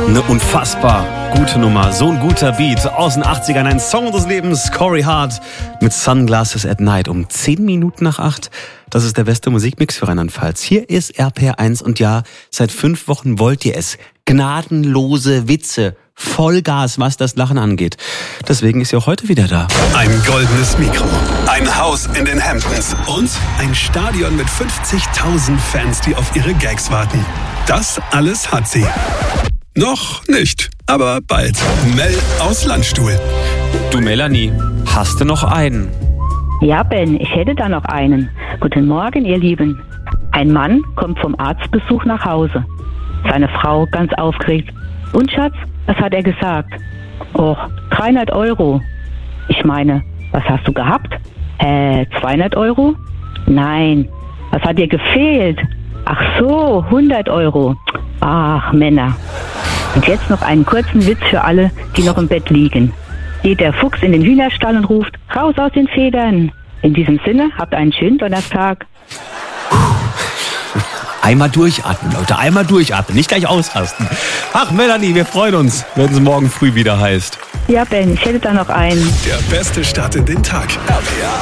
Eine unfassbar gute Nummer, so ein guter Beat aus den 80ern, ein Song des Lebens, Corey Hart mit Sunglasses at Night um 10 Minuten nach 8. Das ist der beste Musikmix für Rheinland-Pfalz. Hier ist RPR1 und ja, seit 5 Wochen wollt ihr es. Gnadenlose Witze, Vollgas, was das Lachen angeht. Deswegen ist sie auch heute wieder da. Ein goldenes Mikro, ein Haus in den Hamptons und ein Stadion mit 50.000 Fans, die auf ihre Gags warten. Das alles hat sie. Noch nicht, aber bald. Mel aus Landstuhl. Du Melanie, hast du noch einen? Ja, Ben, ich hätte da noch einen. Guten Morgen, ihr Lieben. Ein Mann kommt vom Arztbesuch nach Hause. Seine Frau ganz aufgeregt. Und Schatz, was hat er gesagt? Och, 300 Euro. Ich meine, was hast du gehabt? 200 Euro? Nein, was hat dir gefehlt? Ach so, 100 Euro. Ach, Männer. Und jetzt noch einen kurzen Witz für alle, die noch im Bett liegen. Geht der Fuchs in den Hühnerstall und ruft, raus aus den Federn. In diesem Sinne, habt einen schönen Donnerstag. Einmal durchatmen, Leute, einmal durchatmen, nicht gleich ausrasten. Ach, Melanie, wir freuen uns, wenn es morgen früh wieder heißt. Ja, Ben, ich hätte da noch einen. Der beste Start in den Tag. RPR